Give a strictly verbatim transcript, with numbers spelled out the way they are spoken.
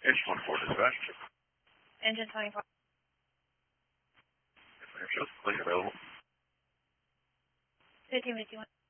Engine twenty-four dispatch. Engine twenty-four. Shows clean available. fifteen fifty-one.